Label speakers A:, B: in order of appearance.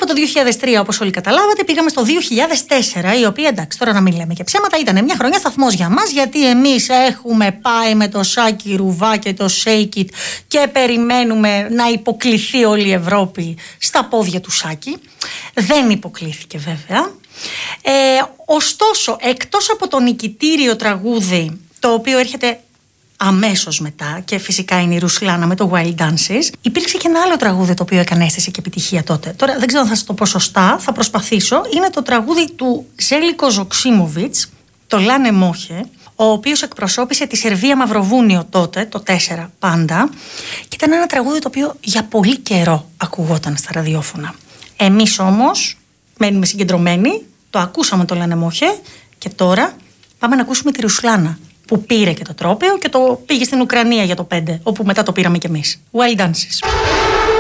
A: από το 2003, όπως όλοι καταλάβατε, πήγαμε στο 2004, η οποία, εντάξει, τώρα να μην λέμε και ψέματα, ήταν μια χρονιά σταθμός για μας, γιατί εμείς έχουμε πάει με το Σάκη Ρουβά και το Shake It και περιμένουμε να υποκληθεί όλη η Ευρώπη στα πόδια του Σάκη. Δεν υποκλήθηκε βέβαια. Ωστόσο, εκτός από το νικητήριο τραγούδι, το οποίο έρχεται αμέσως μετά, και φυσικά είναι η Ρουσλάνα με το Wild Dances, υπήρξε και ένα άλλο τραγούδι το οποίο έκανε αίσθηση και επιτυχία τότε. Τώρα δεν ξέρω αν θα σας το πω σωστά, θα προσπαθήσω. Είναι το τραγούδι του Ζέλικο Ζοξίμοβιτς, το Λάνε Μόχε, ο οποίος εκπροσώπησε τη Σερβία Μαυροβούνιο τότε, το 4 πάντα, και ήταν ένα τραγούδι το οποίο για πολύ καιρό ακουγόταν στα ραδιόφωνα. Εμείς όμως μένουμε συγκεντρωμένοι, το ακούσαμε το Λάνε Μόχε και τώρα πάμε να ακούσουμε τη Ρουσλάνα, που πήρε και το τρόπαιο και το πήγε στην Ουκρανία για το 5, όπου μετά το πήραμε κι εμείς. Wild Dances.